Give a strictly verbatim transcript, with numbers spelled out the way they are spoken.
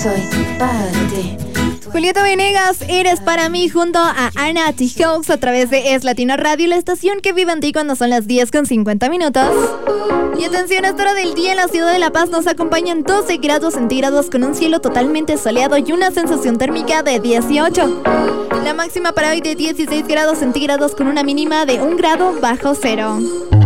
Soy para ti. Julieta Venegas, eres para mí, junto a Ana Tijoux a través de Es Latino Radio, la estación que vive en ti cuando son las diez con cincuenta minutos. Y atención, a esta hora del día en la ciudad de La Paz nos acompañan doce grados centígrados con un cielo totalmente soleado y una sensación térmica de dieciocho. La máxima para hoy de dieciséis grados centígrados con una mínima de un grado bajo cero.